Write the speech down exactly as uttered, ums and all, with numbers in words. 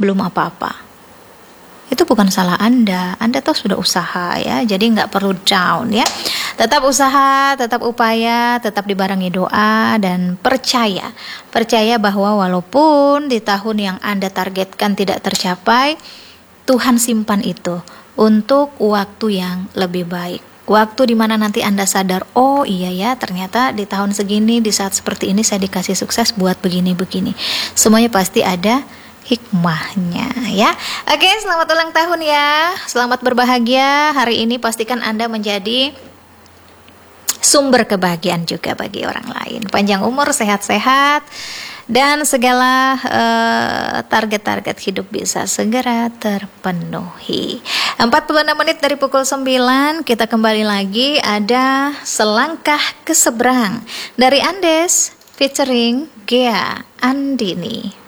belum apa-apa. Itu bukan salah Anda. Anda tuh sudah usaha ya, jadi nggak perlu down ya. Tetap usaha, tetap upaya, tetap dibarengi doa dan percaya. Percaya bahwa walaupun di tahun yang Anda targetkan tidak tercapai, Tuhan simpan itu untuk waktu yang lebih baik. Waktu dimana nanti Anda sadar, oh iya ya, ternyata di tahun segini, di saat seperti ini saya dikasih sukses buat begini-begini. Semuanya pasti ada hikmahnya ya. Oke, selamat ulang tahun ya. Selamat berbahagia. Hari ini pastikan Anda menjadi sumber kebahagiaan juga bagi orang lain. Panjang umur, sehat-sehat, dan segala uh, target-target hidup bisa segera terpenuhi. empat puluh enam menit dari pukul sembilan, kita kembali lagi. Ada Selangkah ke Seberang dari Andes featuring Ghea Andini.